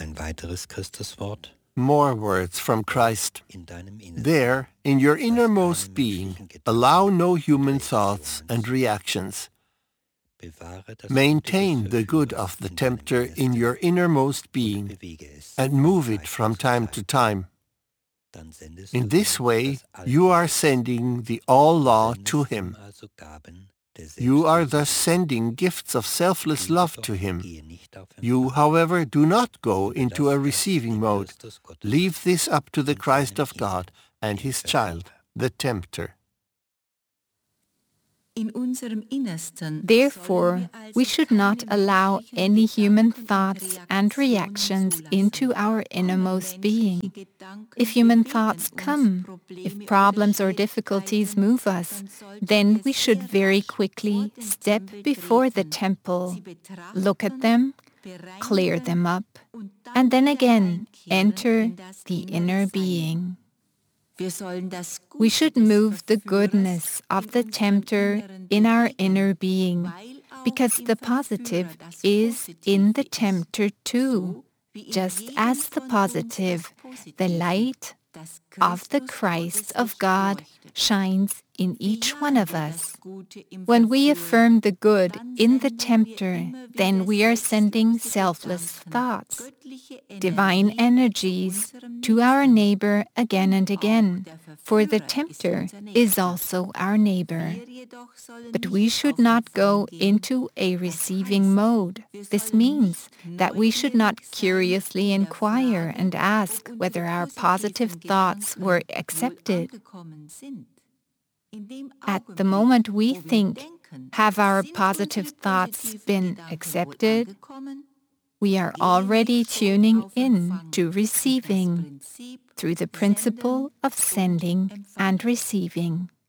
Ein weiteres Christuswort More words from Christ. in deinem Innersten. There, in your innermost being, allow no human thoughts and reactions. Bewahre das Maintain Gute des the good Verführers of the in deinem tempter in Innersten your innermost und being, bewege es and von move it Zeit from zu time to Zeit. time. Dann sendest In du this ihm way, das you are Allgesetz. sending the all-law Du to sendest ihm him. also Gaben der You are thus Selbstliebe. sending gifts of selfless Du love jedoch to him. gehe nicht auf You, Empfang. however, do not go Liebe into das, a was receiving dem mode. Christus Gottes Leave this up to the und Christ seinem of God Engel and im his Verführer. child, the tempter. Therefore, we should not allow any human thoughts and reactions into our innermost being. If human thoughts come, if problems or difficulties move us, then we should very quickly step before the temple, look at them, clear them up, and then again enter the inner being. We should move the goodness of the tempter in our inner being, because the positive is in the tempter too, just as the positive, the light of the Christ of God, shines in each one of us. When we affirm the good in the tempter, then we are sending selfless thoughts, divine energies, to our neighbor again and again, for the tempter is also our neighbor. But we should not go into a receiving mode. This means that we should not curiously inquire and ask whether our positive thoughts were accepted. At the moment we think, have our positive thoughts been accepted? We are already tuning in to receiving through the principle of sending and receiving.